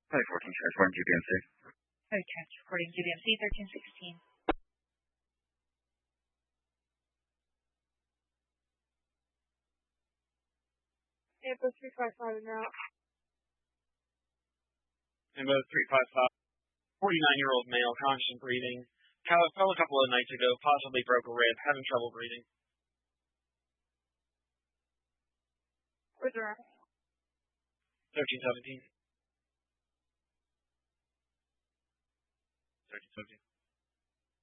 Hi, 14 charge 1 GBMC. Hi, transporting GBMC 1316. Amber 355 now. Amber 355. 49-year-old male, conscious and breathing. Fell a couple of nights ago, possibly broke a rib, having trouble breathing. Where's your ass? 1317. 1317.